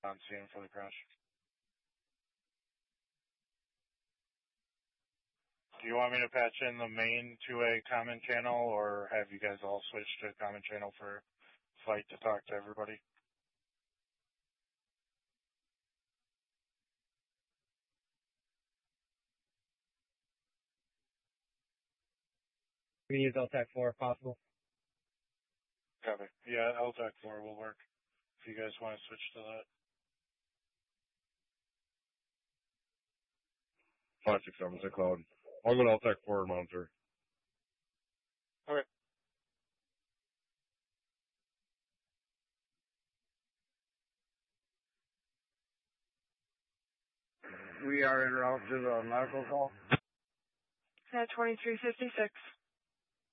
on scene for the crash. Do you want me to patch in the main to a common channel, or have you guys all switched to a common channel for flight to talk to everybody? We can use LTAC 4 if possible. Copy. Yeah, LTAC 4 will work if you guys want to switch to that. 567, say Cloud. I'll go to LTAC 4 and monitor. Okay. We are en route to the medical call. 2356.